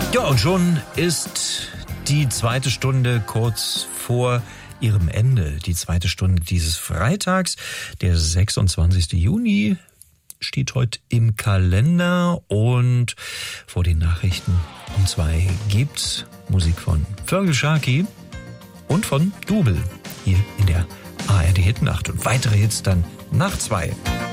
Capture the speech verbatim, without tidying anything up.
Ja, und schon ist die zweite Stunde kurz vor ihrem Ende. Die zweite Stunde dieses Freitags, der sechsundzwanzigsten Juni, steht heute im Kalender, und vor den Nachrichten um zwei gibt's Musik von Feargal Sharkey und von Dubel hier in der A R D Hitnacht, und weitere Hits dann nach zwei.